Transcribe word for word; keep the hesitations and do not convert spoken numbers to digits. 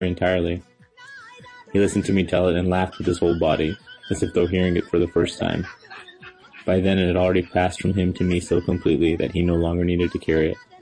entirely. He listened to me tell it and laughed with his whole body, as if though hearing it for the first time. By then it had already passed from him to me so completely that he no longer needed to carry it.